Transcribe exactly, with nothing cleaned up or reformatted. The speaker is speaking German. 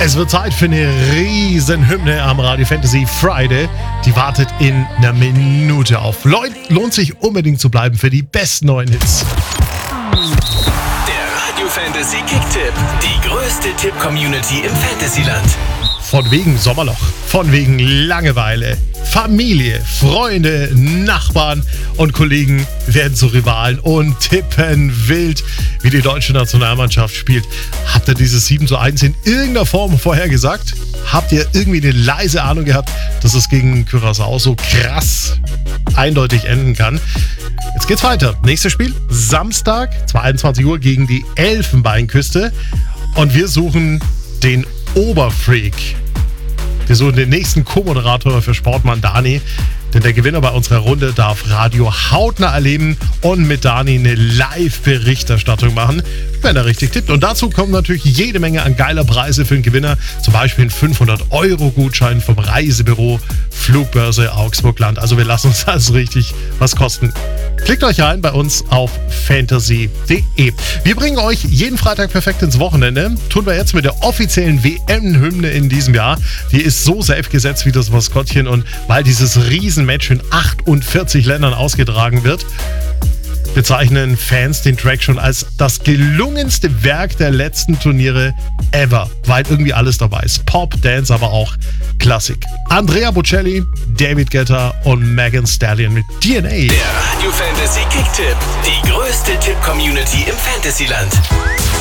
Es wird Zeit für eine riesen Hymne am Radio Fantasy Friday. Die wartet in einer Minute auf. Leute, lohnt sich unbedingt zu bleiben für die besten neuen Hits. Der Radio Fantasy Kicktipp. Die größte Tipp-Community im Fantasyland. Von wegen Sommerloch, von wegen Langeweile, Familie, Freunde, Nachbarn und Kollegen werden zu Rivalen und tippen wild, wie die deutsche Nationalmannschaft spielt. Habt ihr dieses sieben zu eins in irgendeiner Form vorhergesagt? Habt ihr irgendwie eine leise Ahnung gehabt, dass es gegen Curaçao so krass eindeutig enden kann? Jetzt geht's weiter. Nächstes Spiel, Samstag, zweiundzwanzig Uhr gegen die Elfenbeinküste. Und wir suchen den Oberfreak. Wir suchen den nächsten Co-Moderator für Sportmann Dani, denn der Gewinner bei unserer Runde darf Radio hautnah erleben und mit Dani eine Live-Berichterstattung machen, wenn er richtig tippt. Und dazu kommen natürlich jede Menge an geiler Preise für den Gewinner, zum Beispiel ein fünfhundert Euro Gutschein vom Reisebüro Flugbörse Augsburgland. Also wir lassen uns das richtig was kosten. Klickt euch ein bei uns auf fantasy punkt de. Wir bringen euch jeden Freitag perfekt ins Wochenende. Tun wir jetzt mit der offiziellen W M-Hymne in diesem Jahr. Die ist so safe gesetzt wie das Maskottchen, und weil dieses Riesenmatch in achtundvierzig Ländern ausgetragen wird, bezeichnen Fans den Track schon als das gelungenste Werk der letzten Turniere ever, weil irgendwie alles dabei ist. Pop, Dance, aber auch Klassik. Andrea Bocelli, David Guetta und Megan Stallion mit D N A. Der Radio Fantasy Kicktipp. Die größte Tipp-Community im Fantasyland.